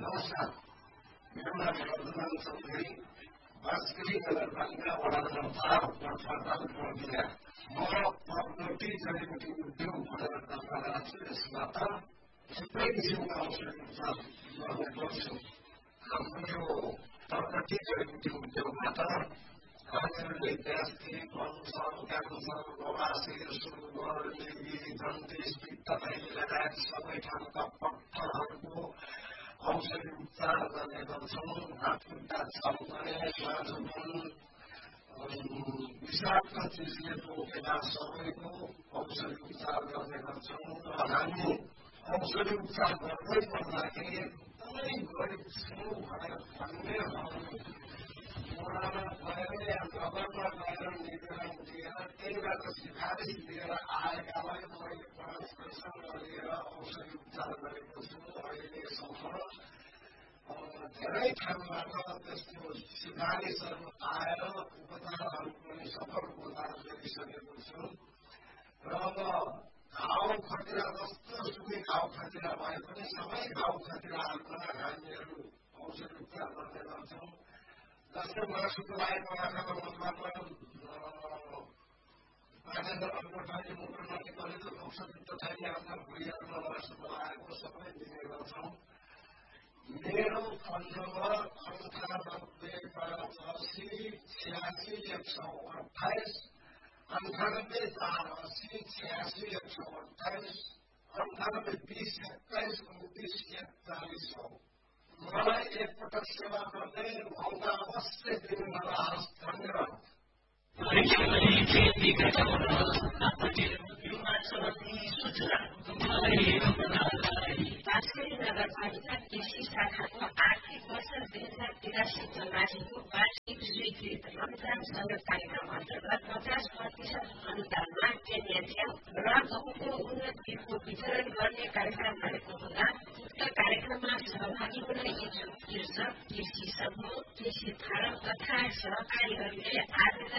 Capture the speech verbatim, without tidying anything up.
नमस्कार, मेरो नाम वर्धमान चौधरी, बाँसगढी नगरपालिका वडा नम्बर चार पर्फाटाल प्रक्रिया। म प्रपर्टी जडीबुटी उद्योग भनेर दर्ता राख्छु। यसबाट थुप्रै किसिमका अवसरहरू गर्ने गर्छु। हाम्रो यो प्रपर्टी जडीबुटी उद्योगबाट हामीहरूले प्लास्टिक, पल्सर, क्यान्सर, बबासिर, सुगर, लिगी, जन्डिस, पित्त थैली लगायत सबै ठाउँका पत्थरहरूको औषधि उपचार गर्ने गर्छौँ। हातखुट्टा चम्कने, माजुन, विषाक्त चिजले टोकेका सबैको औषधि उपचार गर्ने गर्छौँ। र हामी औषधि उपचार गर्दै पर्दाखेरि एकदमै गरिब छौँ भनेर भन्नेहरू वडामा गएर या नगरमा गएर निवेदन दिएर त्यहीबाट सिफारिस लिएर आएकालाई मैले ट्रान्सलेसन गरेर औषधि उपचार गरेको छु। अहिलेसम्म धेरै ठाउँबाट त्यस्तो सिफारिसहरू आएर उपचारहरू पनि सफल उपचार गरिसकेको छु। र अब घाउ खटिरा जस्तो सुकै घाउ खटिरा भए पनि सबै घाउ खटिराहरूमा हामीहरू औषधि उपचार गर्ने गर्छौँ। जस्तो मासुको लागेको आँखाको मतलब पाँचहजार अठैली मुटुमाथि गरेको औषधि तथापि आफ्ना भुँडीहरूमा मासुको लागेको सबै दिने गर्छौँ। मेरो फोन नम्बर अन्ठानब्बे पाँच असी छ्यासी एक सौ अठाइस, अन्ठानब्बे चार असी छ्यासी एक सौ अठाइस, अन्ठानब्बे बिस एक्काइस उन्तिस एकचालिस हो। मलाई एकपटक सेवा गर्ने मौका अवश्य दिनुभयो। हस्, धन्यवाद। बाँसगढी नगरपालिका कृषि शाखाको आर्थिक वर्ष दुई हजार तिरासी चौरासीको वार्षिक स्वीकृत अनुदान सहयोग कार्यक्रम अन्तर्गत पचास प्रतिशत अनुदानमा केन्या र गहुँको उन्नत बिउको वितरण गर्ने कार्यक्रम रहेको हुँदा उक्त कार्यक्रममा सहभागी हुन इच्छुक कृषक, कृषि समूह, कृषि फारम तथा सहकारीहरूले आवेदन